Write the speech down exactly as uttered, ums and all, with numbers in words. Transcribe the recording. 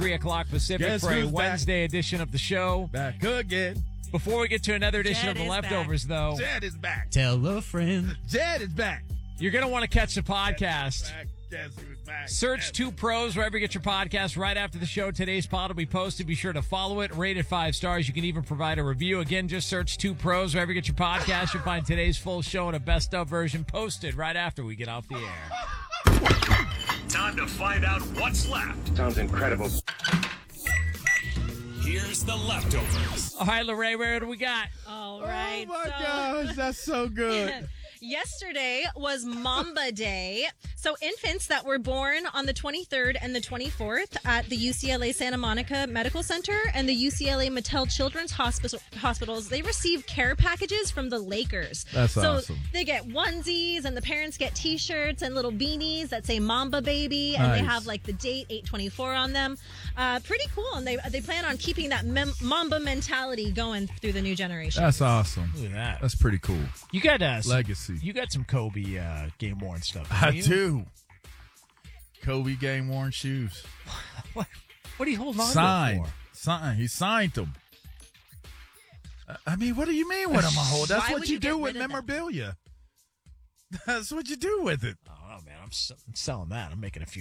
three o'clock Pacific Guess for a who's back? Wednesday edition of the show. Back again. Before we get to another edition Jed of the is leftovers, though, Jed is back. Tell a friend. Jed is back. you're going to want to catch the podcast. Back. Guess who's back? Search Guess Two Pros wherever you get your podcast right after the show. Today's pod will be posted. Be sure to follow it. Rate it five stars. You can even provide a review. Again, just search Two Pros wherever you get your podcast. You'll find today's full show and a best of version posted right after we get off the air. Time to find out what's left. Sounds incredible. Here's the leftovers. All right, Lorraine, where do we got? All right. Oh my so- gosh, that's so good. Yesterday was Mamba Day. So infants that were born on the twenty-third and the twenty-fourth at the U C L A Santa Monica Medical Center and the U C L A Mattel Children's Hospital hospitals, they receive care packages from the Lakers. That's so awesome. They get onesies and the parents get t-shirts and little beanies that say Mamba Baby, and they Nice. have like the date eight twenty-four on them. Uh, pretty cool. And they they plan on keeping that mem- Mamba mentality going through the new generation. That's awesome. Look at that. That's pretty cool. You got uh, some, Legacy. You got some Kobe uh, game worn stuff. I don't you? do. Kobe game worn shoes. What, what are you holding on Signed. to it for? Signed. He signed them. Uh, I mean, what do you mean what am I holding? That's Why what would you, you get do with rid of that? memorabilia. That's what you do with it. I don't know, man. I'm, s- I'm selling that. I'm making a few